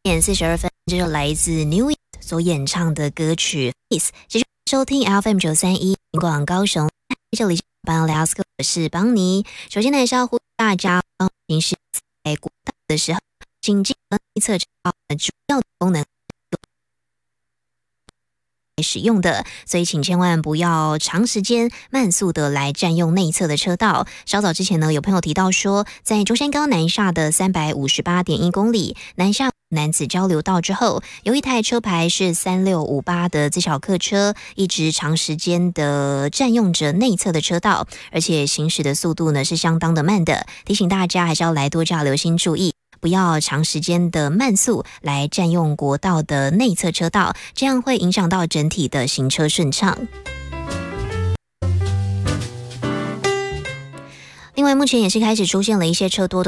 点42分，这是来自 New Year 所演唱的歌曲 Face。继续收听 FM931 广高雄，这里是邦聊斯克，我是邦尼。首先呢是要呼吁大家，平时在国道的时候，请记得内侧车道主要的功能使用的，所以请千万不要长时间慢速的来占用内侧的车道。稍早之前呢，有朋友提到说，在中山高南下的358.1公里南下男子交流道之后，有一台车牌是3658的自小客车，一直长时间的占用着内侧的车道，而且行驶的速度呢是相当的慢的。提醒大家还是要来多加留心注意，不要长时间的慢速来占用国道的内侧车道，这样会影响到整体的行车顺畅。另外，目前也是开始出现了一些车多的